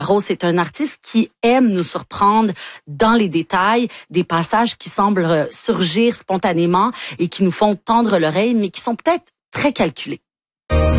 Rose, c'est un artiste qui aime nous surprendre dans les détails, des passages qui semblent surgir spontanément et qui nous font tendre l'oreille, mais qui sont peut-être très calculés.